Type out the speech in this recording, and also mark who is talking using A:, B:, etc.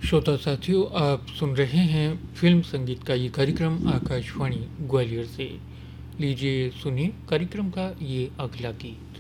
A: श्रोता साथियों, आप सुन रहे हैं फिल्म संगीत का ये कार्यक्रम आकाशवाणी ग्वालियर से। लीजिए सुनिए कार्यक्रम का ये अगला गीत।